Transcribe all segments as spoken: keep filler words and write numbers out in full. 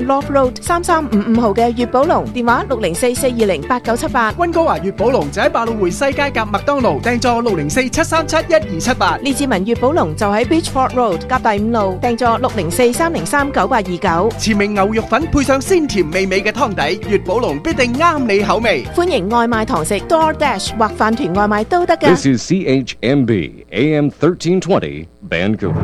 Love Road 三三五五號嘅粵寶龍，電話六零四四二零八九七八。 溫哥華粵寶龍就喺百老匯西街夾麥當勞，訂座六零四七三七一二七八。 列治文粵寶龍就喺 Beachford Road 夾第五路，訂座六零四三零三九八二九。 前明牛肉粉配上鮮甜美味嘅湯底，粵寶龍必定啱你口味。 歡迎外賣堂食 DoorDash 或飯團外賣都得㗎。 This is C H M B A M thirteen twenty Vancouver。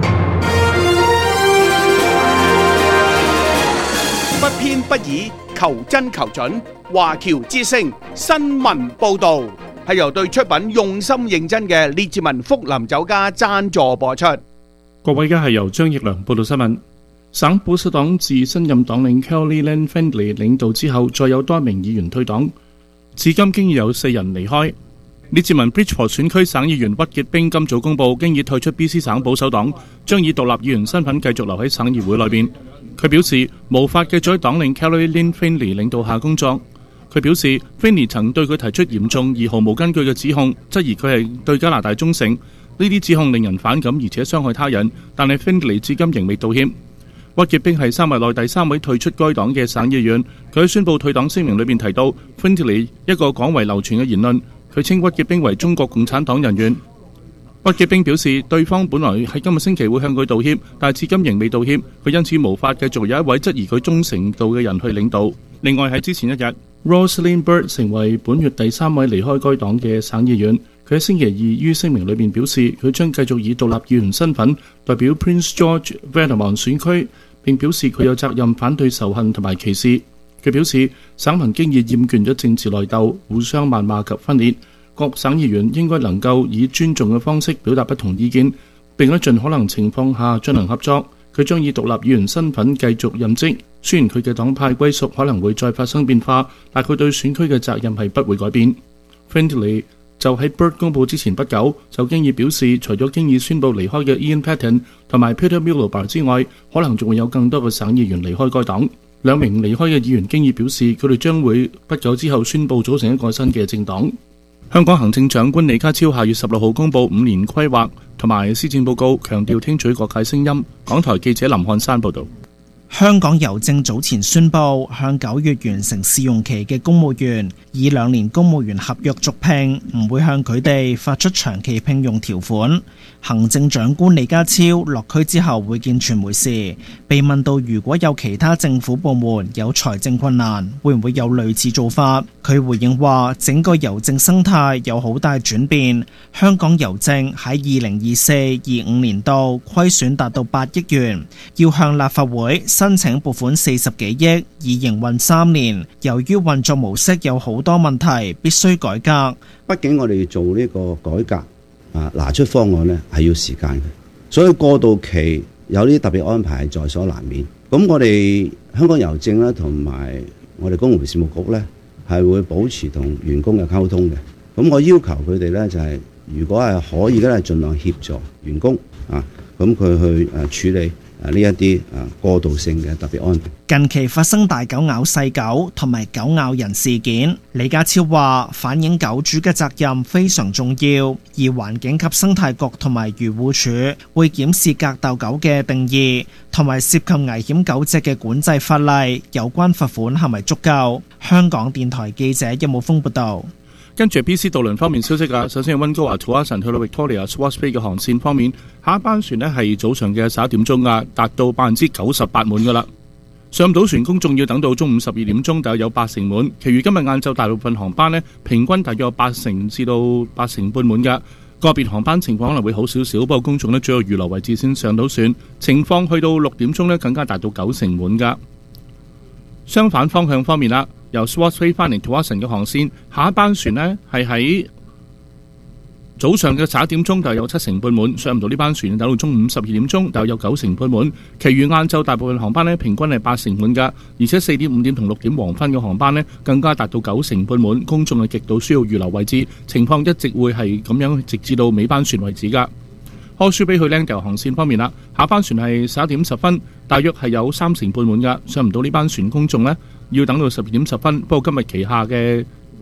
不偏不倚，求真求準。華僑之聲新聞報導係由對出品用心認真嘅列治文福林酒家贊助播出。 各位，而家係由張奕良報道新聞。省保守黨自新任黨領 Kelly Lan Findlay 領導之後，再有多名議員退黨，至今經已有四人離開。列治文 Bridgeford 選區省議員屈傑兵今早公佈，經已退出 B C 省保守黨，將以獨立議員身份繼續留喺省議會內邊。佢表示無法繼續喺黨領 Kelly Lan Findlay 領導下工作。佢表示 Findlay 曾對佢提出嚴重而毫無根據嘅指控，質疑佢係對加拿大忠誠。呢啲指控令人反感而且傷害他人，但係 Findlay 至今仍未道歉。屈傑兵係三日內第三位退出該黨嘅省議員。佢喺宣布退黨聲明裏邊提到 Findlay 一個廣為流傳嘅言論，佢稱屈傑兵為中國共產黨人員。屈傑兵表示，對方本來喺今個星期會向佢道歉，但係至今仍未道歉，佢因此無法繼續有一位質疑佢忠誠度嘅人去領導。另外喺之前一日 Roslyn Bird 成為本月第三位離開該黨嘅省議員。佢喺星期二於聲明裏面表示，佢將繼續以獨立議員身份代表 Prince George Valemount 選區，並表示佢有責任反對仇恨同埋歧視。佢表示，省民經已厭倦咗政治內鬥、互相謾罵及分裂，各省議員應該能夠以尊重嘅方式表達不同意見，並喺盡可能情況下進行合作。佢將以獨立議員身份繼續任職，雖然佢嘅黨派歸屬可能會再發生變化，但佢對選區嘅責任係不會改變。Findlay 就喺 Bird 公佈之前不久，就經已表示，除咗經已宣布離開嘅 Ian Patten 同埋 Peter Miliband 之外，可能仲會有更多嘅省議員離開該黨。兩名離開嘅議員經已表示，佢哋將會不久之後宣布組成一個新嘅政黨。香港行政長官李家超下月十六號公佈五年規劃同埋施政報告，強調聽取各界聲音。港台記者林漢山報導。 香港郵政早前宣布，向九月完成試用期嘅公務員以兩年公務員合約續聘，唔會向佢哋發出長期聘用條款。行政長官李家超落區之後會見傳媒時，被問到如果有其他政府部門有財政困難，會唔會有類似做法？佢回應話，整個郵政生態有好大轉變。香港郵政喺二零二四、二五年度虧損達到八億元，要向立法會申請撥款四十幾億，以營運三年。由於運作模式有好多問題，必須改革。 畢竟我哋做呢個改革啊，拿出方案呢係要時間嘅，所以過渡期有啲特別安排係在所難免。咁我哋香港郵政咧，同埋我哋公務員事務局呢，係會保持同員工嘅溝通嘅。咁我要求佢哋呢，就係、是，如果係可以嘅咧，盡量協助員工啊，咁佢去誒處理。呢一啲啊過渡性嘅特別安排。 近期發生大狗咬細狗同埋狗咬人事件，李家超話反映狗主嘅責任非常重要，而環境及生態局同埋漁護署會檢視格鬥狗嘅定義，同埋涉及危險狗隻嘅管制法例，有關罰款係咪足夠？香港電台記者任武峰報道。 跟住 B C 渡輪方面消息啊，首先係溫哥華 Tsawwassen 去到 Victoria Swartz Bay 嘅航線方面，下一班船呢係早上嘅十一點鐘啊，達到百分之九十八滿噶啦。上唔到船公眾要等到中午十二點鐘，大約有八成滿。其餘今日晏晝大部分航班呢，平均大約有八成至到八成半滿噶。個別航班情況可能會好少少，不過公眾呢，最好預留位置先上到船。情況去到六點鐘呢，更加達到九成滿噶。相反方向方面啦，由 Swartz Bay 翻嚟 Tsawwassen 嘅航線，下一班船呢係喺早上嘅十一點鐘，就有七成半滿；上唔到呢班船，等到中午十二點鐘，就有九成半滿。其餘晏晝大部分航班呢，平均係八成滿㗎，而且四點、五點同六點黃昏嘅航班呢，更加達到九成半滿。公眾係極度需要預留位置，情況一直會係咁樣，直至到尾班船為止㗎。柯舒比去 Langdale 航線方面啦，下班船係十一點十分，大約係有三成半滿㗎，上唔到呢班船公眾呢，要等到十二點十分。不過今日旗下嘅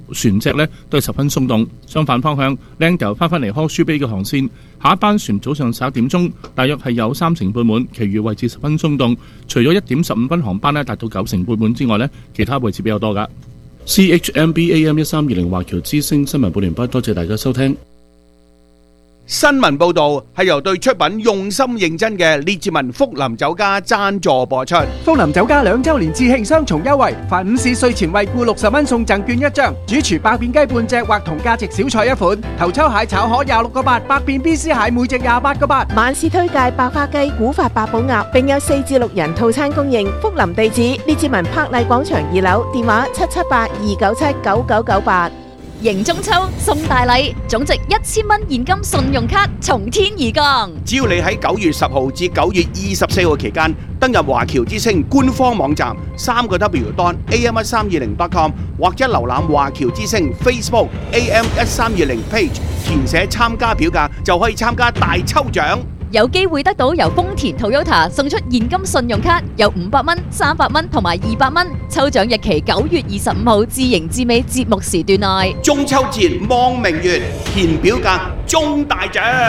船隻呢都係十分鬆動。相反方向，靚油翻返嚟柯舒比嘅航線，下一班船早上十一點鐘，大約係有三成半滿，其餘位置十分鬆動。除咗一點十五分航班呢達到九成半滿之外呢，其他位置比較多㗎。C H M B A M 一三二零華僑之聲新聞報完畢，多謝大家收聽。 新聞報導係由對出品用心認真嘅列治文福林酒家贊助播出。 福林酒家兩週年致慶雙重優惠，凡午市稅前惠顧六十蚊送贈券一張，主廚白片雞半隻或同價值小菜一款，頭抽蟹炒河廿六個八，白片 B C 蟹每隻廿八個八。 晚市推介白花雞、古法八寶鴨，並有四至六人套餐供應。福林地址列治文柏麗廣場二樓，電話七七八二九七九九九八。 迎中秋送大禮，總值一千蚊現金信用卡從天而降。 只要你喺九月十號至九月二十四號期間登入華僑之聲官方網站三個 W dot A M 一三二零 dot com 或者瀏覽華僑之聲 Facebook A M 一三二零 page， 填寫參加表格就可以參加大抽獎。 有機會得到由豐田 Toyota 送出現金信用卡，有五百蚊、三百蚊同埋二百蚊。抽獎日期九月二十五號至迎至尾節目時段內。 中秋節望明月，填表格中大獎。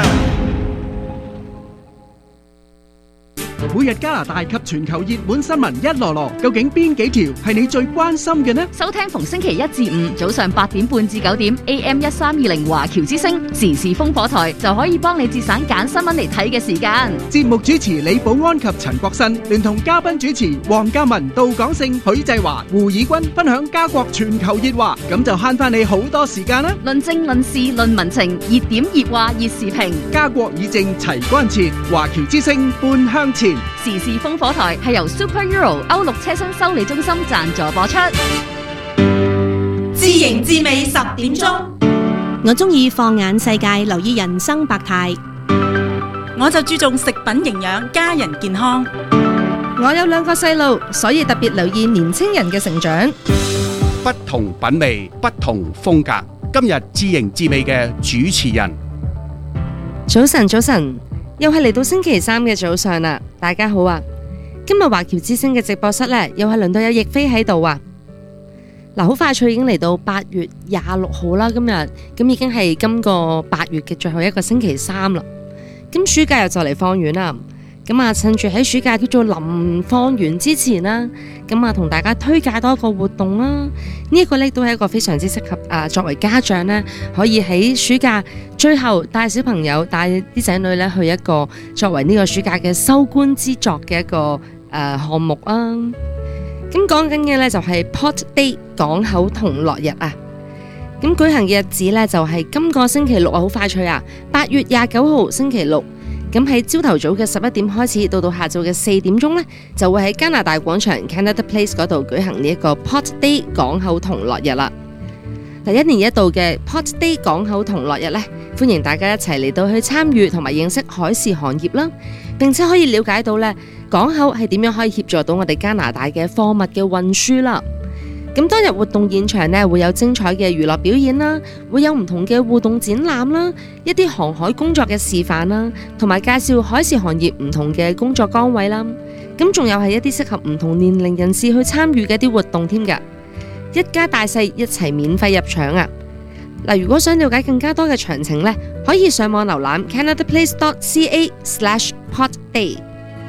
每日加拿大及全球熱門新聞一籮籮，究竟邊幾條係你最關心嘅呢？ 收聽逢星期一至五早上八點半至九點 A M 一三二零華僑之聲時事烽火台，就可以幫你節省揀新聞嚟睇嘅時間。 節目主持李寶安及陳國新，聯同嘉賓主持黃嘉文、杜廣勝、許濟華、胡以軍分享加國全球熱話，咁就慳翻你好多時間啦！ 論政論事論民情，熱點熱話熱時評， 加國議政齊關切，華僑之聲半向前。 時事烽火台係由 Super Euro 歐陸車身修理中心贊助播出。 自營自美十點鐘， 我中意放眼世界，留意人生百態。 我就注重食品營養，家人健康。 我有兩個細路，所以特別留意年青人嘅成長。 不同品味，不同風格。今日自營自美嘅主持人， 早晨，早晨。又係嚟到星期三嘅早上啦，大家好啊！今日華僑之聲嘅直播室呢，又係輪到有亦菲喺度啊！嗱，好快脆已經嚟到八月廿六號啦，今日咁已經係今個八月嘅最後一個星期三啦。咁暑假又就嚟放完啦，咁啊趁住喺暑假叫做臨放完之前啦，咁啊同大家推介多一個活動啦。呢、這、一個呢都係一個非常之適合啊，作為家長呢，可以喺暑假最後帶小朋友帶啲仔女呢去一個作為呢個暑假嘅收官之作嘅一個誒項目啊。咁講緊嘅呢就係 Port Day 港口同樂日啊。咁舉行嘅日子呢就係今個星期六啊，好快脆啊，八月廿九號星期六。咁喺朝頭早嘅十一點開始，到到下晝嘅四點鐘呢，就會喺加拿大廣場 Canada Place 嗰度舉行呢一個 Port Day 港口同樂日啦。第一年一度嘅 Port Day 港口同樂日呢，歡迎大家一齊嚟到去參與同埋認識海事行業啦，並且可以了解到呢港口係點樣可以協助到我哋加拿大嘅貨物嘅運輸啦。咁當日活動現場呢，會有精彩嘅娛樂表演啦，會有唔同嘅互動展覽啦，一啲航海工作嘅示範啦，同埋介紹海事行業唔同嘅工作崗位啦。咁仲有係一啲適合唔同年齡人士去參與嘅一啲活動添㗎，一家大細一齊免費入場啊！嗱，如果想了解更加多嘅詳情呢，可以上網瀏覽 canadaplace dot c a slash port day。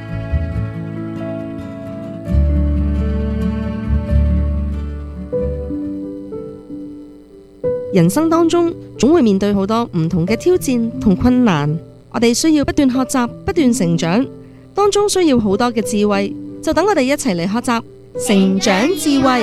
人生當中總會面對好多唔同嘅挑戰同困難，我哋需要不斷學習、不斷成長，當中需要好多嘅智慧，就等我哋一齊嚟學習成長智慧。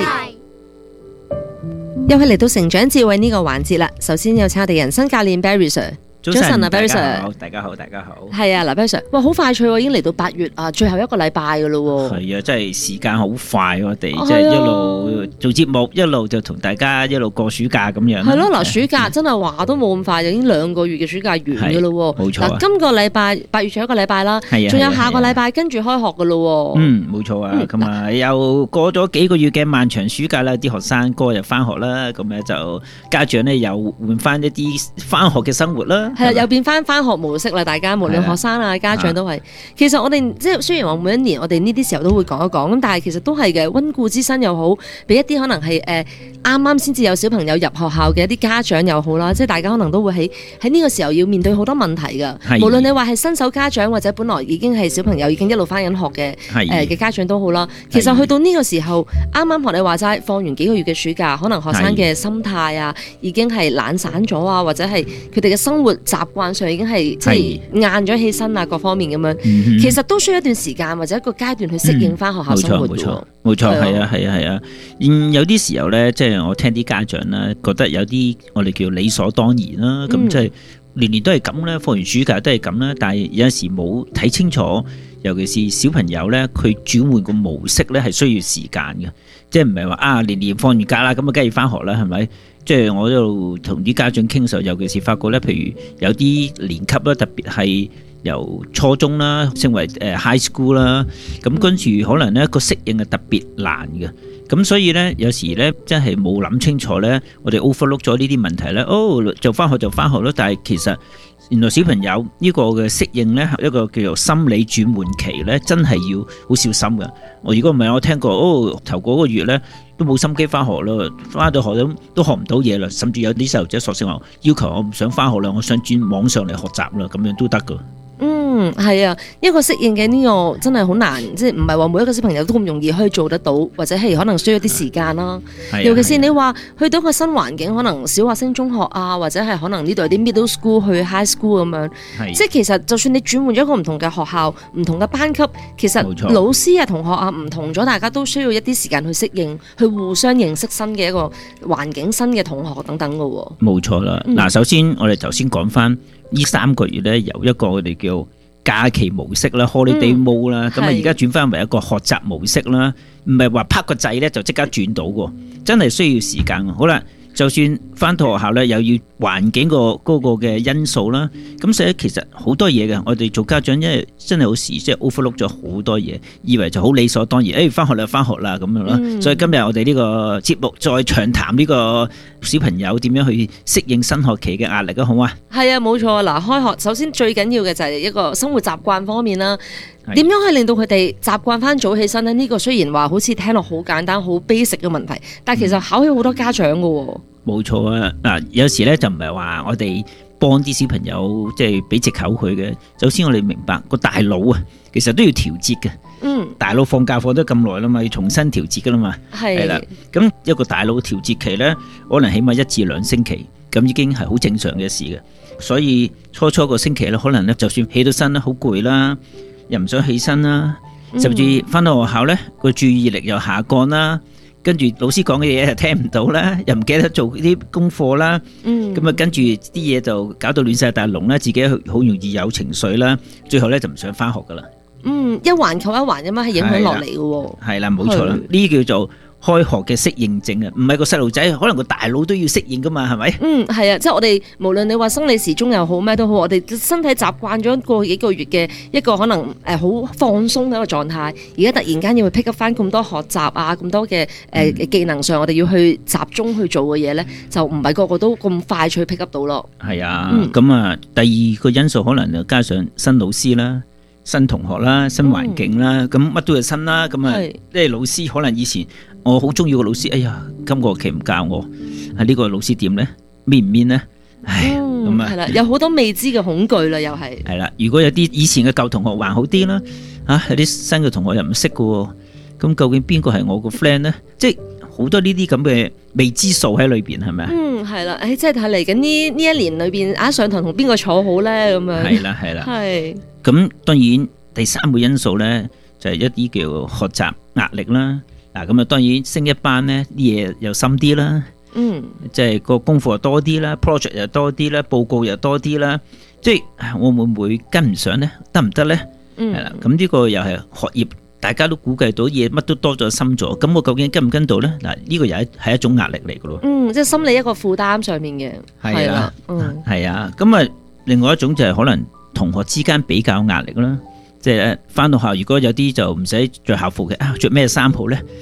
又係嚟到成長智慧呢個環節啦，首先有請我哋人生教練 Barry Sir。早晨啊 ，Barry Sir， 大家好，大家好， 係啊，嗱 ，Barry Sir，哇，好快脆喎，已經嚟到八月啊，最後一個禮拜噶咯喎。 係啊，真係時間好快，我哋即係一路做節目，一路就同大家一路過暑假咁樣。 係咯，嗱，暑假真係話都冇咁快，已經兩個月嘅暑假完噶咯喎。 冇錯啊。 嗱，今個禮拜八月最後一個禮拜啦，係啊，仲有下個禮拜跟住開學噶咯喎。 嗯，冇錯啊，咁啊又過咗幾個月嘅漫長暑假啦，啲學生哥又翻學啦，咁咧就家長咧又換翻一啲翻學嘅生活啦。 係啦，又變翻翻學模式啦，大家無論學生啊家長都係。其實我哋即係雖然話每一年我哋呢啲時候都會講一講，咁但係其實都係嘅，溫故知新又好，俾一啲可能係誒啱啱先至有小朋友入學校嘅一啲家長又好啦，即係大家可能都會喺喺呢個時候要面對好多問題㗎。無論你話係新手家長或者本來已經係小朋友已經一路翻緊學嘅誒嘅家長都好啦。其實去到呢個時候，啱啱學你話齋，放完幾個月嘅暑假，可能學生嘅心態啊已經係懶散咗啊，或者係佢哋嘅生活習慣上已經係即係晏咗起身啊，各方面咁樣，嗯、其實都需要一段時間或者一個階段去適應翻學校生活嘅。冇錯， 冇錯，係啊，係啊，係啊。嗯，有啲時候咧，即係我聽啲家長咧，覺得有啲我哋叫理所當然啦，咁即係年年都係咁咧，放完暑假都係咁啦。但係有陣時冇睇清楚，尤其是小朋友咧，佢轉換個模式咧係需要時間嘅，即係唔係話啊年年放完假啦，咁啊梗係翻學啦，係咪？即係我一路同啲家長傾嘅時候，尤其是發覺咧，譬如有啲年級啦，特別係由初中啦升為誒 high school 啦，咁跟住可能咧個適應係特別難嘅。咁所以咧，有時咧真係冇諗清楚咧，我哋 overlook 咗呢啲問題咧。哦，就翻學就翻學咯，但係其實原來小朋友呢個嘅適應咧，一個叫做心理轉換期咧，真係要好小心嘅。我如果唔係，我聽過哦，頭嗰個月咧都冇心機翻學咯，翻到學都都學唔到嘢啦，甚至有啲細路仔索性話要求我唔想翻學啦，我想轉網上嚟學習啦，咁樣都得噶。 嗯，係啊，一個適應嘅呢個真係好難，即係唔係話每一個小朋友都咁容易可以做得到，或者係可能需要啲時間啦。 啊、 尤其是你話去到一個新環境，可能小學升中學啊，或者係可能呢度有啲 middle school 去 high school 咁樣，即係其實就算你轉換咗一個唔同嘅學校、唔同嘅班級，其實老師啊、同學啊唔同咗，大家都需要一啲時間去適應，去互相認識新嘅一個環境、新嘅同學等等㗎喎。 冇錯啦，嗱、嗯，首先我哋頭先講翻。呢三個月咧，由一個我哋叫假期模式啦 ，holiday mode 啦，咁啊而家轉翻為一個學習模式啦，唔係話拍個掣咧就即刻轉到嘅，真係需要時間。好啦，就算翻到學校咧，又要環境個嗰個嘅因素啦，咁所以其實好多嘢嘅，我哋做家長因為真係有時即係 overlook 咗好多嘢，以為就好理所當然，誒翻學啦翻學啦咁樣咯。嗯、所以今日我哋呢個節目再長談呢個小朋友點樣去適應新學期嘅壓力啊，好嘛？ 係啊，冇錯。嗱，開學首先最緊要嘅就係一個生活習慣方面啦。點樣可以令到佢哋習慣翻早起身呢？呢、呢個雖然話好似聽落好簡單、好 basic 嘅問題，但係其實考起好多家長㗎喎。 冇錯啊！嗱，有時咧就唔係話我哋幫啲小朋友即係俾藉口佢嘅。首先我哋明白個大腦啊，其實都要調節嘅。嗯，大腦放假放咗咁耐啦嘛，要重新調節噶啦嘛。係啦，咁一個大腦調節期咧，可能起碼一至兩星期，咁已經係好正常嘅事嘅。所以初初個星期咧，可能咧就算起到身咧，好攰啦，又唔想起身啦，甚至翻到學校咧，個注意力又下降啦。跟住老師講嘅嘢又聽唔到啦，又唔記得做啲功課啦，咁啊、嗯、跟住啲嘢就搞到亂晒大龍啦，自己好容易有情緒啦，最後咧就唔想翻學噶啦。嗯， 一環扣一環咁樣係影響落嚟嘅喎。 係啦，冇錯啦，呢叫做開學嘅適應症啊，唔係個細路仔，可能個大腦都要適應噶嘛，係咪？ 嗯，係啊，即係我哋無論你話生理時鐘又好咩都好，我哋身體習慣咗過幾個月嘅一個可能誒好放鬆嘅一個狀態，而家突然間要去 pick up 翻咁多學習啊，咁多嘅誒、呃嗯、技能上，我哋要去集中去做嘅嘢咧，就唔係個個都咁快脆 pick up 到咯。係啊，咁、嗯、啊，第二個因素可能就加上新老師啦。新同學啦，新環境啦，咁乜、嗯、都係新啦，咁啊，即係老師可能以前我好中意個老師，哎呀，今個學期唔教我，啊呢、這個老師點咧？面唔面咧？唉，咁啊、嗯，係啦，有好多未知嘅恐懼啦，又係。 係啦，如果有啲以前嘅舊同學還好啲啦，啊有啲新嘅同學又唔識嘅，咁究竟邊個係我個 friend 咧？即係好多呢啲咁嘅未知數喺裏邊，係咪啊？ 嗯，係啦，誒，即係睇嚟緊呢呢一年裏邊啊，上堂同邊個坐好咧？咁樣。 係啦，係啦。 係。 咁當然第三個因素咧，就係一啲叫學習壓力啦。嗱，咁啊當然升一班咧，啲嘢又深啲啦。嗯。即係個功課又多啲啦 ，project 又多啲啦，報告又多啲啦。即係我會唔會跟唔上咧？得唔得咧？嗯。係啦，咁呢個又係學業，大家都估計到嘢乜都多咗深咗。咁我究竟跟唔跟到咧？嗱，呢個又係係一種壓力嚟噶咯。 嗯，即係心理一個負擔上面嘅。 係啦。嗯。係啊，咁啊，另外一種就係可能同學之間比較壓力啦。即係翻到校，如果有啲就唔使着校服嘅，啊着咩衫好咧？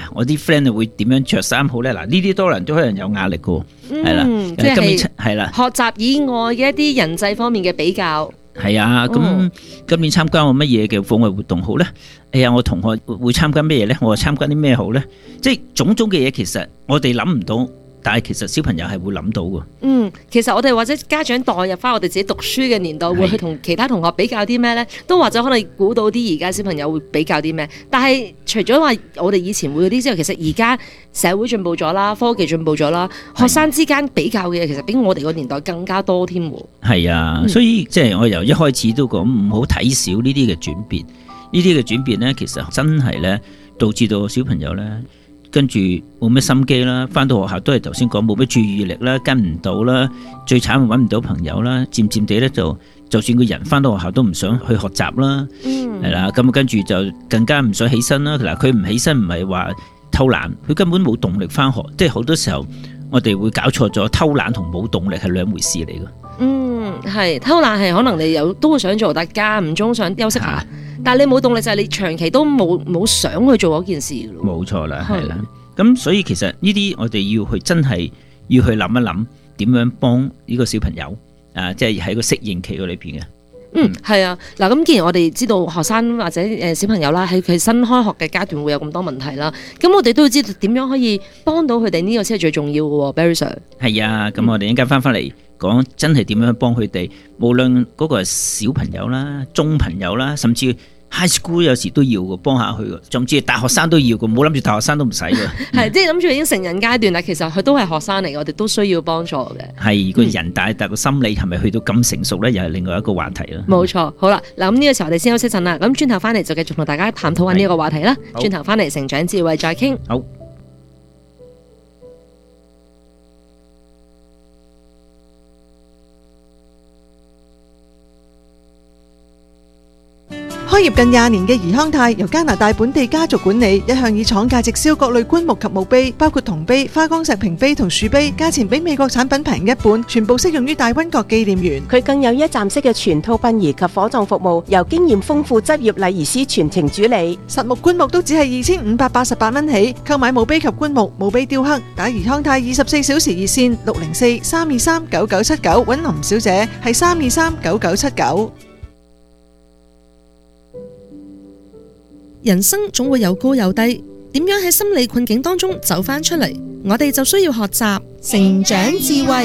我啲 friend 會點樣着衫好咧？嗱，呢啲多人都可能有壓力嘅喎，係啦、 嗯， 今年係啦， 學習以外嘅一啲人際方面嘅比較。 係啊，咁、嗯、今年參加我乜嘢嘅課外活動好咧？哎呀，我同學會參加咩嘢咧？我話參加啲咩好咧？即係種種嘅嘢，其實我哋諗唔到。但係其實小朋友係會諗到嘅。嗯， 其實我哋或者家長代入翻我哋自己讀書嘅年代，會去同其他同學比較啲咩呢？都或者可能估到啲而家小朋友會比較啲咩？但係除咗話我哋以前會嗰啲之外，其實而家社會進步咗啦，科技進步咗啦，學生之間比較嘅嘢其實比我哋個年代更加多添。 係啊，所以即係我由一開始都講唔好睇少呢啲嘅轉變，呢啲嘅轉變呢，其實真係呢導致到小朋友呢。跟住冇咩心機啦，返到學校都係頭先講冇咩注意力啦，跟唔到啦，最慘係揾唔到朋友啦，漸漸地咧就就算個人返到學校都唔想去學習啦，係啦、嗯，咁跟住就更加唔想起身啦。嗱，佢唔起身唔係話偷懶，佢根本冇動力返學，即係好多時候我哋會搞錯咗偷懶同冇動力係兩回事嚟嘅。嗯，係偷懶係可能你有都會想做，但係間唔中想休息下。啊但係你冇動力就係你長期都冇冇想去做嗰件事咯。冇錯啦，係啦。咁所以其實呢啲我哋要去真係要去諗一諗點樣幫呢個小朋友啊，即係喺個適應期嗰裏邊嘅。嗯，係啊。嗱，咁既然我哋知道學生或者誒小朋友啦，喺佢新開學嘅階段會有咁多問題啦，咁我哋都要知道點樣可以幫到佢哋，呢個先係最重要嘅喎 Barry Sir。係啊，咁我哋一陣間翻返嚟講真係點樣幫佢哋，無論嗰個係小朋友啦、中朋友啦，甚至 high school 有時都要嘅，幫下佢嘅，甚至係大學生都要嘅，唔好諗住大學生都唔使嘅。係，即係諗住已經成人階段啦，其實佢都係學生嚟，我哋都需要幫助嘅。係個人大，但個心理係咪去到咁成熟咧？又係另外一個話題啦。冇錯，好啦，嗱咁呢個時候我哋先休息陣啦，咁轉頭翻嚟就繼續同大家探討下呢一個話題啦。轉頭翻嚟成長智慧再傾。好。 開業近廿年嘅怡康泰由加拿大本地家族管理，一向以廠價直銷各類棺木及墓碑，包括銅碑、花崗石平碑同樹碑，價錢比美國產品平一半，全部適用於大溫國紀念園。 佢更有一站式嘅全套殯儀及火葬服務，由經驗豐富執業禮儀師全程主理。 實木棺木都只係二千五百八十八蚊起，購買墓碑及棺木、墓碑雕刻，打怡康泰二十四小時熱線六零四三二三九九七九，揾林小姐係三二三九九七九。 人生總會有高有低，點樣喺心理困境當中走返出嚟？我哋就需要學習成長智慧。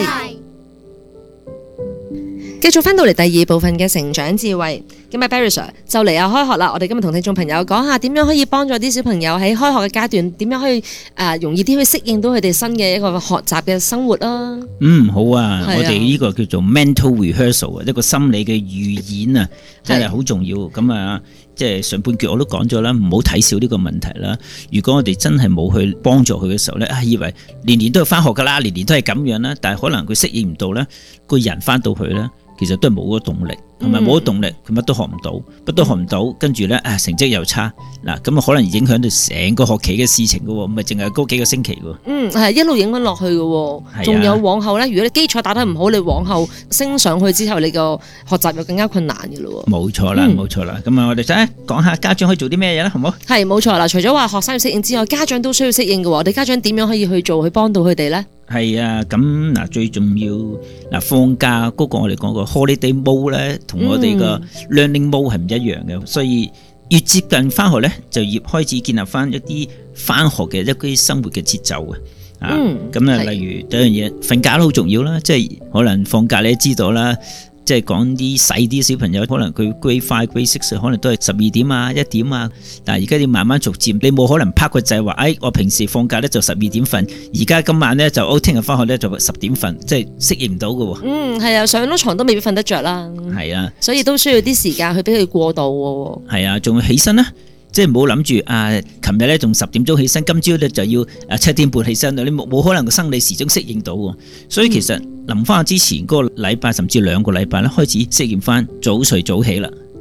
繼續翻到嚟第二部分嘅成長智慧，咁啊 Barry Sir 就嚟啊開學啦！我哋今日同聽眾朋友講下點樣可以幫助啲小朋友喺開學嘅階段，點樣可以誒、呃、容易啲去適應到佢哋新嘅一個學習嘅生活啦。嗯，好啊，啊我哋呢個叫做 mental rehearsal 啊，一個心理嘅預演啊，真係好重要。咁啊，即係上半句我都講咗啦，唔好睇小呢個問題啦。如果我哋真係冇去幫助佢嘅時候咧，啊以為年年都要翻學噶啦，年年都係咁樣啦，但係可能佢適應唔到咧，個人翻到去咧。其實都係冇咗動力，同埋冇咗動力，佢乜都學唔到，乜都學唔到，跟住咧啊成績又差，嗱咁啊可能影響到成個學期嘅事情噶，唔係淨係嗰幾個星期噶。嗯，係一路影響落去噶，仲、啊、有往後咧，如果你基礎打得唔好，你往後升上去之後，你個學習又更加困難噶咯。冇錯啦，冇錯啦，咁啊我哋再講下家長可以做啲咩嘢啦，好唔好？係冇錯啦，除咗話學生要適應之外，家長都需要適應噶。我哋家長點樣可以去做，去幫到佢哋咧？係啊，咁嗱最重要嗱放假嗰個我哋講個 holiday mode 咧，同我哋個 learning mode 係唔一樣嘅，所以越接近翻學咧，就越開始建立翻一啲翻學嘅一啲生活嘅節奏嘅。啊，咁啊，例如第一樣嘢瞓覺都好重要啦，即係可能放假你都知道啦。即係講啲細啲小朋友，可能佢 grade five、grade six 可能都係十二點啊、一點啊。但係而家要慢慢逐漸，你冇可能拍個掣話，誒我平時放假咧就十二點瞓，而家今晚咧就我聽日翻學咧就十點瞓，即係適應唔到嘅喎。嗯，係啊，上咗床都未必瞓得着啦。係啊，所以都需要啲時間去俾佢過渡喎。係啊，仲要起身啦。即係唔好諗住啊！琴日咧仲十點鐘起身，今朝咧就要啊七點半起身，你冇冇可能個生理時鐘適應到喎。所以其實臨翻之前嗰個禮拜甚至兩個禮拜咧，開始適應翻早睡早起啦。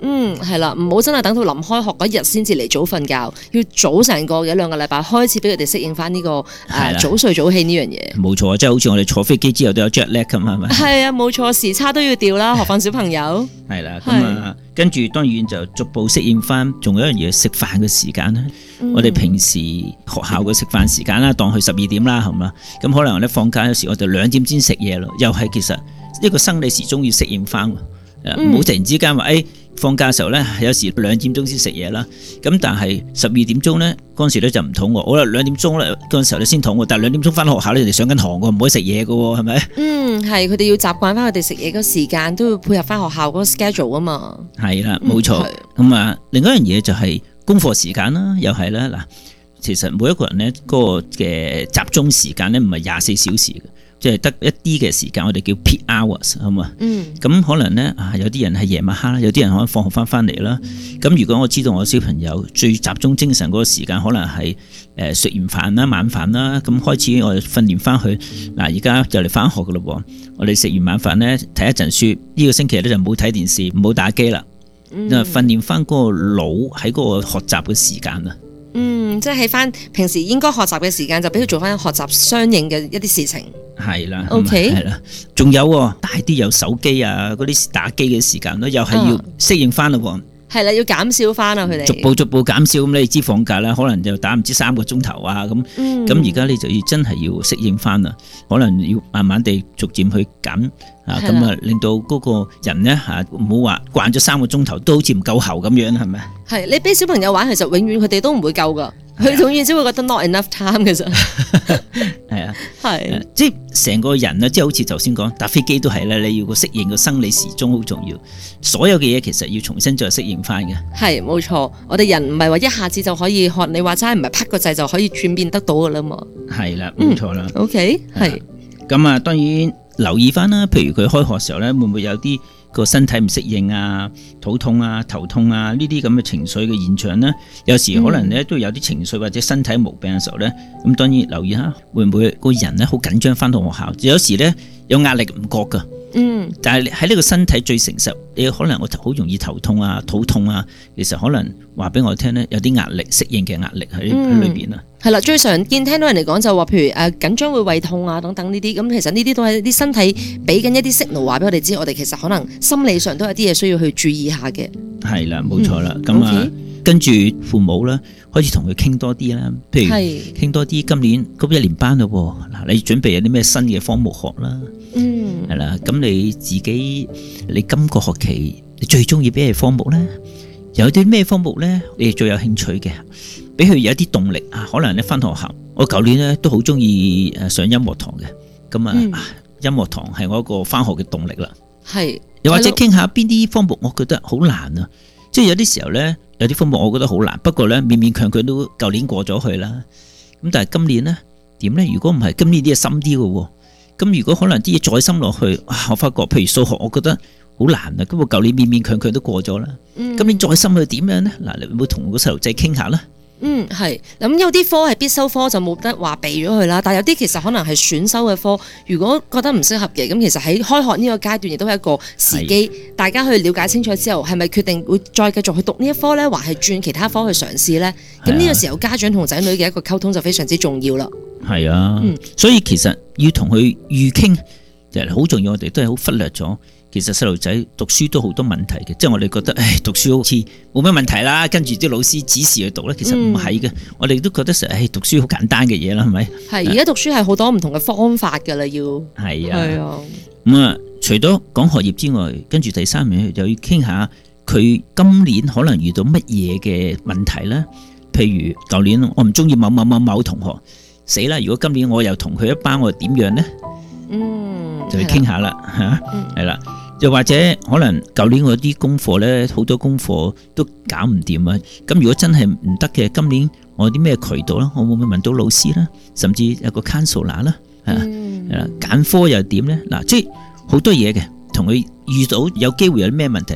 嗯，係啦，唔好真係等到臨開學嗰日先至嚟早瞓覺，要早成個一兩個禮拜開始俾佢哋適應翻呢、這個誒、呃、早睡早起呢樣嘢。 冇錯，即係好似我哋坐飛機之後都有 jet lag 咁，係咪？係啊，冇錯，時差都要調啦，何況小朋友。 係啦，咁啊，跟住當然就逐步適應翻，仲有一樣嘢食飯嘅時間咧。嗯、我哋平時學校嘅食飯時間啦，當佢十二點啦，係嘛？咁可能咧放假有時我哋兩點先食嘢咯，又係其實一個生理時鐘要適應翻。唔好、嗯、突然之間話，誒、哎、放假嘅時候咧，有時兩點鐘先食嘢啦。咁但係十二點鐘咧，嗰陣時咧就唔肚餓。好啦，兩點鐘咧嗰陣時候你先肚餓，但係兩點鐘翻學校咧，你哋上緊堂喎，唔可以食嘢嘅喎，係咪？嗯，係，佢哋要習慣翻佢哋食嘢嗰時間，都要配合翻學校嗰個 schedule 啊嘛。係啦，冇錯。咁啊、嗯，另一樣嘢就係功課時間啦，又係啦。嗱，其實每一個人咧嗰個嘅集中時間咧唔係廿四小時嘅。即係得一啲嘅時間，我哋叫 peak hours， 好嘛？嗯。咁可能咧啊，有啲人係夜晚黑啦，有啲人可能放學翻翻嚟啦。咁、嗯、如果我知道我小朋友最集中精神嗰個時間，可能係誒食完飯啦、晚飯啦，咁開始我哋訓練翻佢。嗱，而家就嚟翻學噶咯喎，我哋食完晚飯咧睇一陣書，呢、呢個星期咧就唔好睇電視，唔好打機啦。嗯。因為訓練翻嗰個腦喺嗰個學習嘅時間啊。 嗯，即係喺翻平時應該學習嘅時間，就俾佢做翻學習相應嘅一啲事情。 係啦 ，OK， 係啦，仲有大啲有手機啊，嗰啲打機嘅時間咯，又係要適應翻咯。係啦，要減少翻啊，佢哋逐步逐步減少。咁你知放假啦，可能就打唔知三個鐘頭啊，咁咁而家你就要真係要適應翻啦，可能要慢慢地逐漸去減啊，咁啊令到嗰個人咧吓唔好話慣咗三個鐘頭都好似唔夠喉咁樣，係咪？係你俾小朋友玩，其實永遠佢哋都唔會夠噶。佢永遠只會覺得 not enough time 嘅啫， 係啊，係，即係成個人啊，即係好似頭先講搭飛機都係咧，你要個適應個生理時鐘好重要，所有嘅嘢其實要重新再適應翻嘅。係冇錯，我哋人唔係話一下子就可以學你話齋，唔係啪個掣就可以轉變得到噶啦嘛。係啦，冇錯啦。OK，係。咁啊，當然留意翻啦，譬如佢開學時候咧，會唔會有啲個身體唔適應啊、肚痛啊、頭痛啊呢啲咁嘅情緒嘅現象呢？有時可能咧都有啲情緒或者身體毛病嘅時候呢，咁當然留意下會唔會個人咧好緊張翻到學校，有時呢，有壓力唔覺噶，嗯，但係喺呢個身體最誠實，你可能我好容易頭痛啊、肚痛啊，其實可能話俾我聽呢，有啲壓力適應嘅壓力喺喺裏邊啊。係啦，最常見聽到人嚟講就話，譬如誒緊張會胃痛啊等等呢啲，咁其實呢啲都係啲身體俾緊一啲 signal 話俾我哋知，我哋其實可能心理上都有啲嘢需要去注意下嘅。係啦，冇錯啦，咁、嗯、啊， okay? 跟住父母啦，開始同佢傾多啲啦，譬如傾多啲，今年咁一年班咯，嗱，你準備有啲咩新嘅科目學啦，嗯，係啦，咁你自己你今個學期你最中意邊個科目咧？有啲咩科目咧？你最有興趣嘅？俾佢有一啲動力啊！可能咧翻學校，我舊年咧都好中意誒上音樂堂嘅，咁啊、嗯、音樂堂係我一個翻學嘅動力啦。係，又或者傾下邊啲科目，我覺得好難啊！即係有啲時候咧，有啲科目我覺得好難，不過咧勉勉強強都舊年過咗去啦。咁但係今年咧點咧？如果唔係今年啲嘢深啲嘅喎，咁如果可能啲嘢再深落去，我發覺譬如數學，我覺得好難啊！咁我舊年勉勉強強都過咗啦。嗯、今年再深去點樣咧？嗱，你會唔會同個細路仔傾下咧？嗯，係，咁有啲科係必修科就冇得話避咗佢啦，但係有啲其實可能係選修嘅科，如果覺得唔適合嘅，咁其實喺開學呢個階段亦都係一個時機，大家去了解清楚之後，係咪決定會再繼續去讀呢一科呢？還係轉其他科去嘗試呢？咁呢個時候家長同仔女嘅一個溝通就非常之重要啦。係啊，嗯、所以其實要同佢預傾，就係好重要，我哋都係好忽略咗。其實細路仔讀書都好多問題嘅，即係我哋覺得，唉，讀書好似冇乜問題啦，跟住啲老師指示去讀咧，其實唔係嘅。嗯、我哋都覺得成日，唉，讀書好簡單嘅嘢啦，係咪？係，而家讀書係好多唔同嘅方法噶啦，要係啊。係啊。咁啊、嗯，除咗講學業之外，跟住第三樣又要傾下佢今年可能遇到乜嘢嘅問題咧？譬如舊年我唔中意某某某某同學，死啦！如果今年我又同佢一班，我點樣咧？嗯，就去傾下啦，吓，係啦。又或者可能舊年我啲功課咧，好多功課都搞唔掂啊！咁如果真係唔得嘅，今年我有啲咩渠道啦？我會唔會問到老師啦？甚至有個 counselor 啦，係啦，揀科又點咧？嗱，即係好多嘢嘅，同佢遇到有機會有啲咩問題，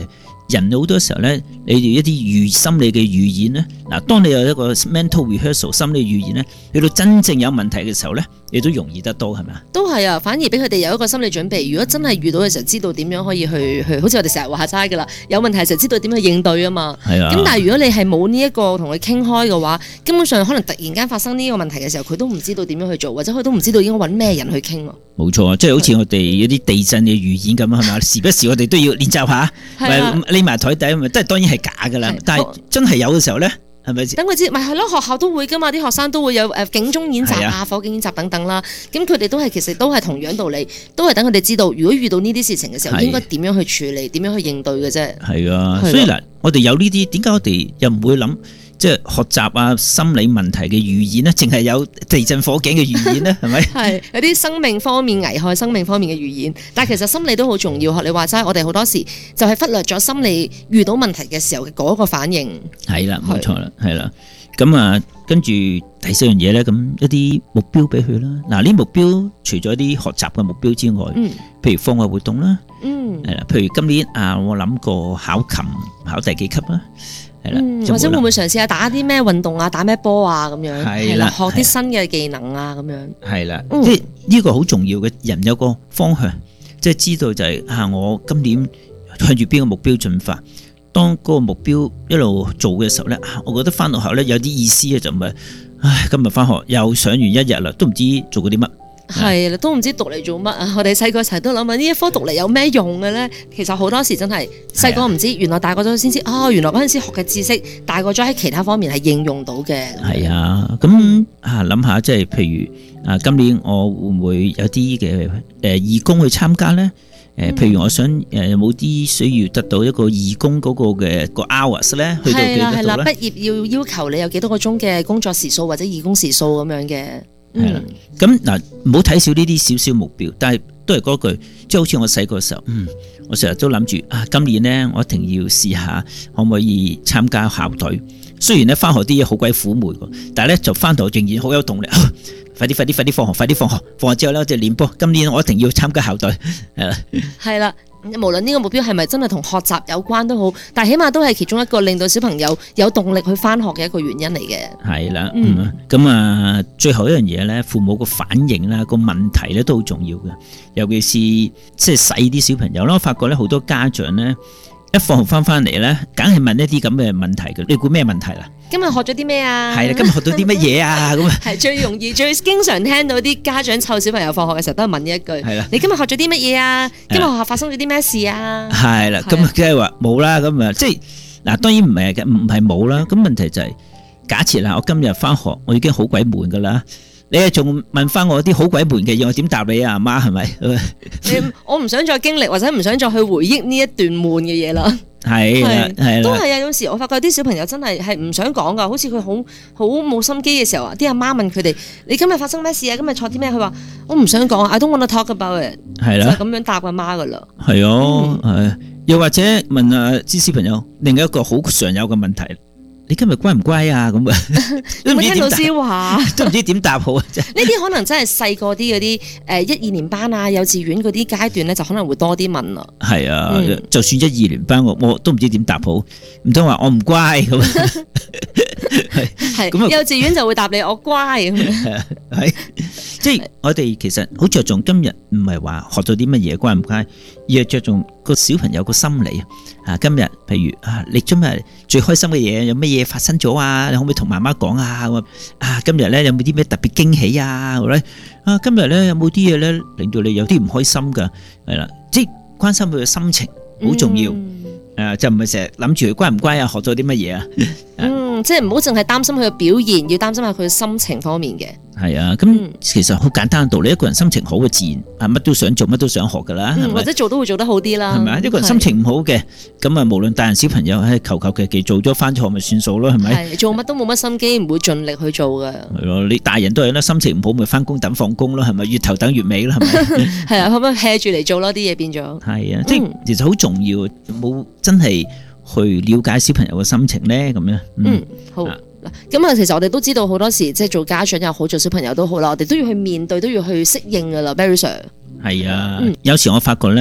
人好多時候咧，你哋一啲預心理嘅預演咧，嗱，當你有一個 mental rehearsal 心理預演咧，去到真正有問題嘅時候咧，你都容易得多，係咪啊？ 都係啊，反而俾佢哋有一個心理準備。如果真係遇到嘅時候，知道點樣可以去去，好似我哋成日話齋㗎啦，有問題嘅時候知道點去應對啊嘛。 係啊。 咁但係如果你係冇呢一個同佢傾開嘅話，根本上可能突然間發生呢個問題嘅時候，佢都唔知道點樣去做，或者佢都唔知道應該揾咩人去傾喎。 冇錯啊，即係好似我哋一啲地震嘅預演咁啊，係嘛？時不時我哋都要練習下，匿埋台底，咪都係當然係假㗎啦。但係真係有嘅時候咧。係咪？等佢知，咪係咯？學校都會噶嘛，啲學生都會有誒警鐘演習啊、火警演習等等啦。咁佢哋都係其實都係同樣道理，都係等佢哋知道，如果遇到呢啲事情嘅時候，應該點樣去處理，點樣去應對嘅啫。係啊，所以嗱，我哋有呢啲，點解我哋又唔會諗？即係學習啊，心理問題嘅預演咧，淨係有地震火警嘅預演咧，係咪？係有啲生命方面危害生命方面嘅預演，但係其實心理都好重要。學你話齋，我哋好多時就係忽略咗心理遇到問題嘅時候嘅嗰個反應。 係啦，冇錯啦，係啦。咁啊，跟住第四樣嘢咧，咁一啲目標俾佢啦。嗱，呢目標除咗啲學習嘅目標之外，嗯，譬如課外活動啦，嗯，係啦，譬如今年啊，我諗過考琴，考第幾級啦？ 嗯，或者會唔會嘗試下打啲咩運動啊，打咩波啊咁樣，係啦，學啲新嘅技能啊咁樣。係啦， 即係呢個好重要嘅，人有個方向，即係知道就係啊，我今年向住邊個目標進發。當嗰個目標一路做嘅時候咧，我覺得翻到學校咧有啲意思嘅，就唔係，唉，今日翻學又上完一日啦，都唔知做過啲乜。 係啦，都唔知讀嚟做乜啊！我哋細個成日都諗啊，呢一科讀嚟有咩用嘅咧？其實好多時真係細個唔知，原來大個咗先知。哦，原來嗰陣時學嘅知識，大個咗喺其他方面係應用到嘅。 係啊，咁啊諗下，即係譬如啊，今年我會唔會有啲嘅誒義工去參加咧？誒，譬如我想誒有冇啲需要得到一個義工嗰個嘅個 hours 咧？去到幾多度咧？係啦，係啦， 畢業要要求你有幾多個鐘嘅工作時數或者義工時數咁樣嘅。 係啦，咁嗱，唔好睇少呢啲少少目標，但係都係嗰句，即係好似我細個嘅時候，嗯，我成日都諗住啊，今年咧我一定要試下可唔可以參加校隊。雖然咧翻學啲嘢好鬼苦悶，但係咧就翻到仍然好有動力。啊、快啲快啲快啲放學，快啲放學，放學之後咧就練波。今年我一定要參加校隊，係啦。係啦。 無論呢個目標係咪真係同學習有關都好，但係起碼都係其中一個令到小朋友有動力去翻學嘅一個原因嚟嘅。 係啦，嗯，咁啊，最後一樣嘢咧，父母個反應啦，個問題咧都好重要嘅，尤其是即係細啲小朋友啦，我發覺咧好多家長咧一放學翻翻嚟咧，梗係問一啲咁嘅問題嘅，你估咩問題啦？ 今日學咗啲咩啊？ 係啦，今日學到啲乜嘢啊？咁啊， 係最容易、最經常聽到啲家長湊小朋友放學嘅時候，都係問呢一句。係啦，你今日學咗啲乜嘢啊？今日學校發生咗啲咩事啊？係啦， 咁啊，梗係話冇啦，咁啊，即係嗱，當然唔係嘅，唔係冇啦。咁問題就係假設啦，我今日翻學，我已經好鬼悶噶啦，你係仲問翻我啲好鬼悶嘅嘢，我點答你啊？阿媽係咪？ 你我唔想再經歷，或者唔想再去回憶呢一段悶嘅嘢啦。 係係係都係啊！有時我發覺啲小朋友真係係唔想講噶，好似佢好好冇心機嘅時候啊！啲阿媽問佢哋：你今日發生咩事啊？今日錯啲咩？佢話：我唔想講 I don't want to talk about it。係啦，就咁樣答阿媽噶啦。 係啊，係。又或者問啊啲小朋友另一個好常有嘅問題。你今日乖唔乖啊？咁啊， 有冇聽老師話？ 都唔知點答好啊！真係呢啲可能真係細個啲嗰啲誒一二年班啊、幼稚園嗰啲階段咧，就可能會多啲問啦。 係啊，嗯、就算一二年班，我我都唔知點答好，唔通話我唔乖咁？係係咁幼稚園就會答你我乖咁。 係即係我哋其實好着重今日，唔係話學到啲乜嘢乖唔乖，而係着重個小朋友個心理啊。今日譬如啊，你今日最開心嘅嘢有乜嘢發生咗啊？你可唔可以同媽媽講啊？啊，今日咧有冇啲咩特別驚喜啊？或者啊，今日咧有冇啲嘢咧令到你有啲唔開心噶？係啦，即係關心佢嘅心情好重要。嗯誒，就唔係成日諗住佢乖唔乖啊，學咗啲乜嘢啊？ 嗯，即係唔好淨係擔心佢嘅表現，要擔心下佢嘅心情方面嘅。 係啊，咁其實好簡單嘅道理，一個人心情好嘅自然啊，乜都想做，乜都想學噶啦，係咪？ 或者做都會做得好啲啦。 係咪啊？一個人心情唔好嘅，咁啊，無論大人小朋友，唉，求求其其做咗翻學咪算數咯，係咪？ 係做乜都冇乜心機，唔會盡力去做噶。 係咯，你大人都係啦，心情唔好咪翻工等放工咯，係咪？月頭等月尾咯，係咪？ 係啊，可唔可以 hea 住嚟做咯？啲嘢變咗。 係啊，即係其實好重要，冇真係。去了解小朋友嘅心情咧，咁樣。嗯， 嗯好。嗱、啊，咁啊，其實我哋都知道好多時，即係做家長又好，做小朋友都好啦，我哋都要去面對，都要去適應噶啦 ，Barry Sir。 係啊、嗯，有時我發覺咧，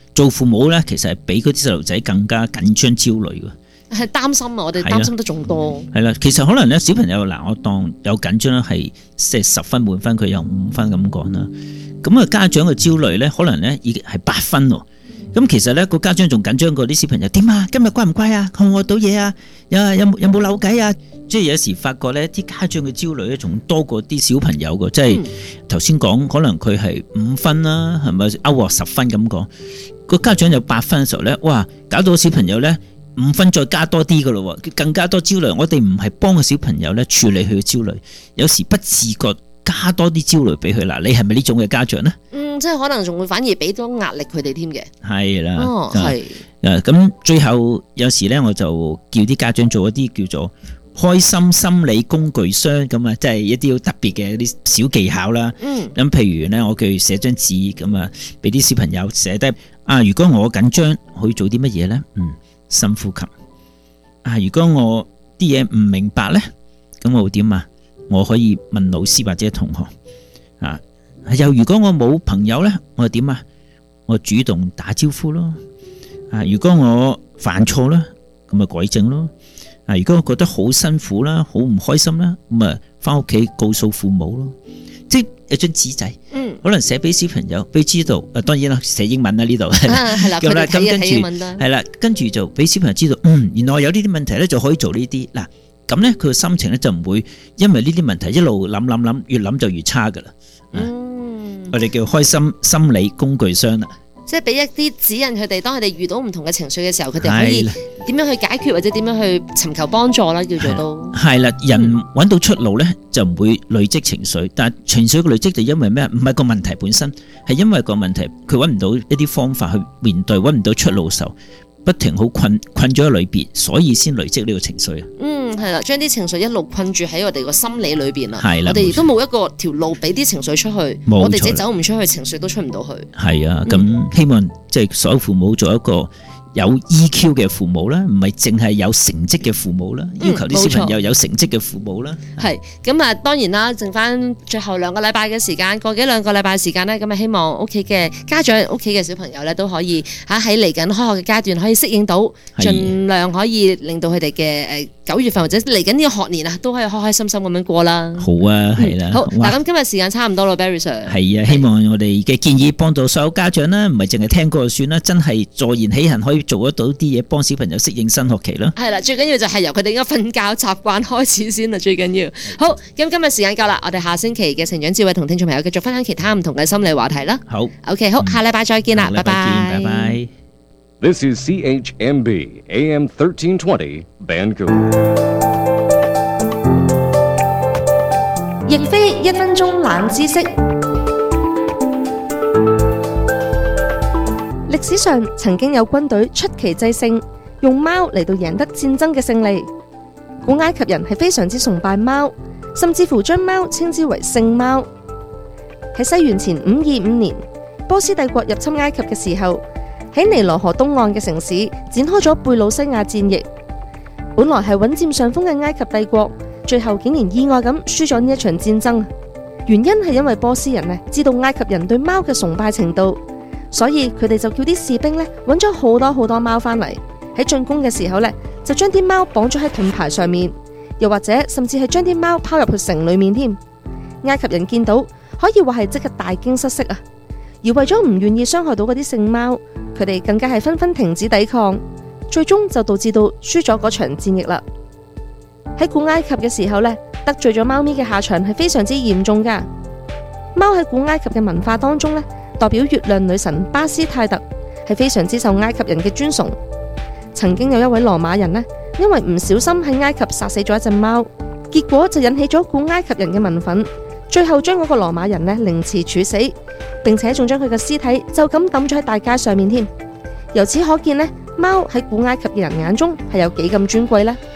做父母咧，其實係比嗰啲細路仔更加緊張焦慮嘅。 係擔心啊！我哋擔心得仲多。 係啦，其實可能咧，小朋友嗱，我當有緊張咧，係即係十分滿分，佢有五分咁講啦。咁啊，家長嘅焦慮咧，可能咧已經係八分喎。咁其實咧，個家長仲緊張過啲小朋友。點啊？今日乖唔乖啊？學唔學到嘢啊？有有有冇扭計啊？即係有時發覺咧，啲家長嘅焦慮咧，仲多過啲小朋友嘅。即係頭先講，可能佢係五分啦，係咪歐獲十分咁講？個家長有八分嘅時候咧，哇！搞到小朋友咧。五分再加多啲噶咯，更加多焦慮。我哋唔係幫個小朋友咧處理佢嘅焦慮，有時不自覺加多啲焦慮俾佢啦。你係咪呢種嘅家長呢？嗯， 即係可能仲會反而俾多壓力佢哋添嘅。係啦， 哦，係。 誒，咁最後有時咧，我就叫啲家長做一啲叫做開心心理工具箱咁啊，即係一啲好特別嘅一啲小技巧啦。嗯。咁譬如咧，我叫佢寫張紙咁啊，俾啲小朋友寫低啊。如果我緊張，可以做啲乜嘢咧？嗯。深呼吸啊！如果我啲嘢唔明白呢，咁我會點啊？我可以問老師或者同學啊。又如果我冇朋友呢，我又點啊？我主動打招呼咯。啊，如果我犯錯啦，咁咪改正咯。啊，如果我覺得好辛苦啦，好唔開心啦，咁啊翻屋企告訴父母咯。即係有張紙仔，嗯，可能寫俾小朋友，俾知道。誒，當然啦，寫英文啦呢度，係啦，咁啦，咁跟住係啦，跟住就俾小朋友知道，嗯，原來我有呢啲問題咧，就可以做呢啲。嗱，咁咧佢嘅心情咧就唔會因為呢啲問題一路諗諗諗，越諗就越差噶啦。嗯，我哋叫開心心理工具箱啦。 即係俾一啲指引佢哋，當佢哋遇到唔同嘅情緒嘅時候，佢哋可以點樣去解決或者點樣去尋求幫助啦，叫做都係啦。人揾到出路咧，就唔會累積情緒，但係情緒嘅累積就因為咩？唔係個問題本身，係因為個問題佢揾唔到一啲方法去面對，揾唔到出路時候，不停好困困咗喺裏邊，所以先累積呢個情緒啊。嗯，係啦，將啲情緒一路困住喺我哋個心理裏邊啦。係啦，我哋亦都冇一個條路俾啲情緒出去，我哋自己走唔出去，情緒都出唔到去。係啊，咁、嗯、希望即係所有父母做一個有 E Q 嘅父母啦，唔係淨係有成績嘅父母啦，要求啲小朋友有成績嘅父母啦。係咁啊，當然啦，剩翻最後兩個禮拜嘅時間，過幾兩個禮拜嘅時間咧，咁啊，希望屋企嘅家長、屋企嘅小朋友咧，都可以嚇喺嚟緊開學嘅階段可以適應到，盡量可以令到佢哋嘅誒九月份或者嚟緊呢個學年啊，都可以開開心心咁樣過啦。好啊，係啦。好嗱，咁今日時間差唔多啦 ，Barry Sir。係啊，希望我哋嘅建議幫到所有家長啦，唔係淨係聽過就算啦，真係坐言起行可以做得到啲嘢，幫小朋友適應新學期啦。係啦，最緊要就係由佢哋嘅瞓覺習慣開始先啦，最緊要。好，咁今日時間夠啦，我哋下星期嘅成長智慧同聽眾朋友繼續分享其他唔同嘅心理話題啦。好 ，OK， 好，下禮拜再見啦，拜拜。拜拜。 This is C H M B A M thirteen twenty Vancouver。 亦非一分鐘冷知識。歷史上曾經有軍隊出奇制勝，用貓嚟到贏得戰爭嘅勝利。古埃及人係非常之崇拜貓，甚至乎將貓稱之為聖貓。喺西元前五二五年，波斯帝國入侵埃及嘅時候，喺尼羅河東岸嘅城市展開咗貝魯西亞戰役。本來係穩佔上風嘅埃及帝國，最後竟然意外咁輸咗呢一場戰爭。原因係因為波斯人呢知道埃及人對貓嘅崇拜程度，所以佢哋就叫啲士兵呢揾咗好多好多貓返嚟，喺進攻嘅時候呢，就將啲貓綁咗喺盾牌上面，又或者甚至係將啲貓拋入去城裏面添。埃及人見到可以話係即刻大驚失色啊！而為咗唔願意傷害到嗰啲聖貓，佢哋更加係紛紛停止抵抗，最終就導致到輸咗嗰場戰役啦。喺古埃及嘅時候呢，得罪咗貓咪嘅下場係非常之嚴重噶。貓喺古埃及嘅文化當中呢，代表月亮女神巴斯泰特，係非常之受埃及人嘅尊崇。曾經有一位羅馬人呢，因為唔小心喺埃及殺死咗一隻貓，結果就引起咗古埃及人嘅民憤，最後將嗰個羅馬人呢凌遲處死，並且仲將佢嘅屍體就咁抌咗喺大街上面添。由此可見呢，貓喺古埃及嘅人眼中係有幾咁尊貴呢？